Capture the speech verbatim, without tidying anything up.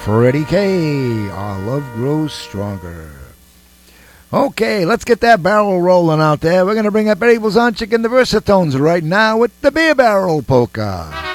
Freddie K. Our Love Grows Stronger. Okay, let's get that barrel rolling out there. We're going to bring up Eddie Blazonczyk and the Versatones right now with the Beer Barrel Polka.